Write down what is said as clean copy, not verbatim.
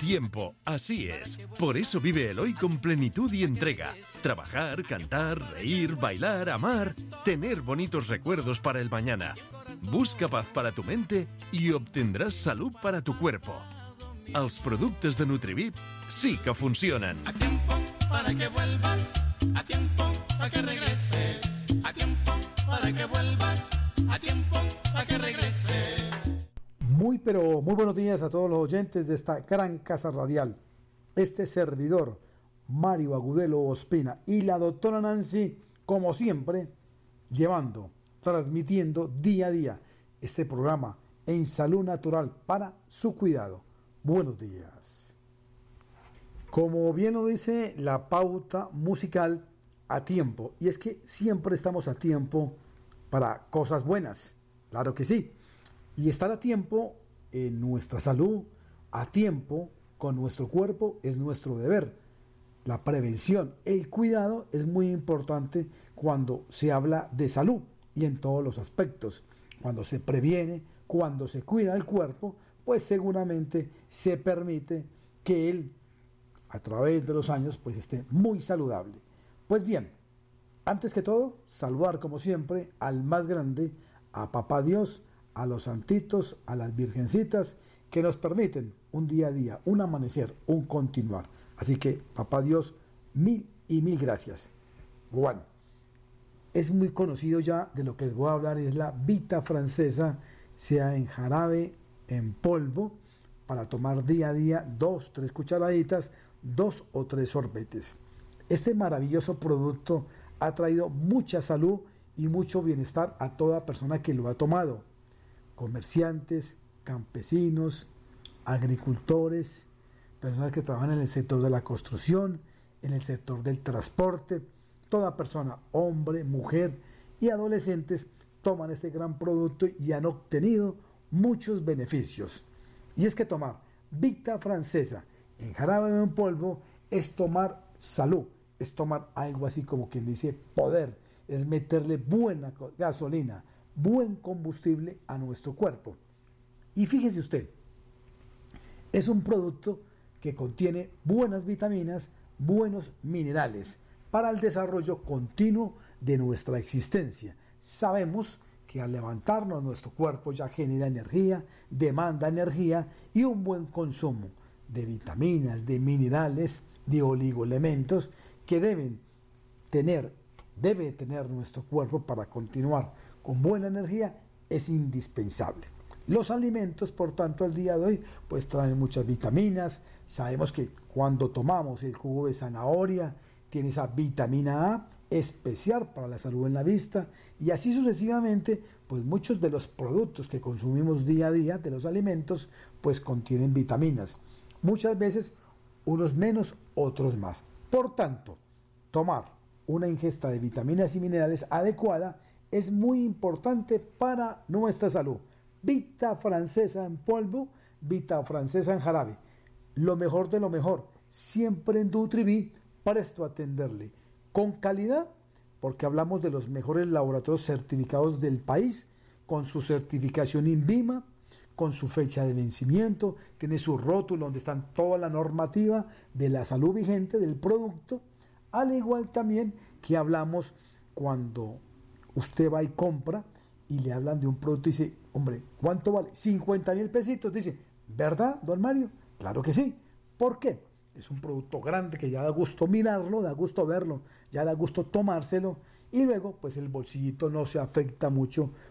tiempo, así es. Por eso vive el hoy con plenitud y entrega. Trabajar, cantar, reír, bailar, amar, tener bonitos recuerdos para el mañana. Busca paz para tu mente y obtendrás salud para tu cuerpo. Els productes de Nutrivip sí que funcionen. A tiempo para que vuelvas, a tiempo para que regreses, a tiempo para que vuelvas, a tiempo para que regreses. Muy buenos días a todos los oyentes de esta gran casa radial. Este servidor, Mario Agudelo Ospina, y la doctora Nancy, como siempre, transmitiendo día a día este programa en salud natural para su cuidado. Buenos días. Como bien lo dice la pauta musical, a tiempo. Y es que siempre estamos a tiempo para cosas buenas. Claro que sí. Y estar a tiempo en nuestra salud, a tiempo con nuestro cuerpo, es nuestro deber. La prevención, el cuidado es muy importante cuando se habla de salud y en todos los aspectos. Cuando se previene, cuando se cuida el cuerpo, pues seguramente se permite que él, a través de los años, pues esté muy saludable. Pues bien, antes que todo, saludar como siempre al más grande, a Papá Dios, a los santitos, a las virgencitas, que nos permiten un día a día, un amanecer, un continuar. Así que, Papá Dios, mil gracias. Bueno, es muy conocido ya, de lo que les voy a hablar, es la Vita Francesa, sea en jarabe, en polvo, para tomar día a día 2, 3 cucharaditas, 2 o 3 sorbetes. Este maravilloso producto ha traído mucha salud y mucho bienestar a toda persona que lo ha tomado. Comerciantes, campesinos, agricultores, personas que trabajan en el sector de la construcción, en el sector del transporte, toda persona, hombre, mujer y adolescentes toman este gran producto y han obtenido muchos beneficios. Y es que tomar Vita Francesa en jarabe o en polvo es tomar salud, es tomar algo así como quien dice poder, es meterle buena gasolina, buen combustible a nuestro cuerpo. Y fíjese usted, es un producto que contiene buenas vitaminas, buenos minerales para el desarrollo continuo de nuestra existencia. Sabemos que al levantarnos nuestro cuerpo ya genera energía, demanda energía y un buen consumo de vitaminas, de minerales, de oligoelementos que debe tener nuestro cuerpo para continuar con buena energía es indispensable. Los alimentos, por tanto, al día de hoy, pues traen muchas vitaminas. Sabemos que cuando tomamos el jugo de zanahoria, tiene esa vitamina A especial para la salud en la vista, y así sucesivamente, pues muchos de los productos que consumimos día a día, de los alimentos, pues contienen vitaminas. Muchas veces, unos menos, otros más. Por tanto, tomar una ingesta de vitaminas y minerales adecuada es muy importante para nuestra salud. Vita Francesa en polvo, Vita Francesa en jarabe. Lo mejor de lo mejor, siempre en Nutrivip, presto a atenderle. Con calidad, porque hablamos de los mejores laboratorios certificados del país, con su certificación INVIMA, con su fecha de vencimiento, tiene su rótulo donde están toda la normativa de la salud vigente del producto, al igual también que hablamos cuando usted va y compra y le hablan de un producto y dice, hombre, ¿cuánto vale? 50,000 pesitos. Dice, ¿verdad, don Mario? Claro que sí. ¿Por qué? Es un producto grande que ya da gusto mirarlo, da gusto verlo, ya da gusto tomárselo y luego pues el bolsillito no se afecta mucho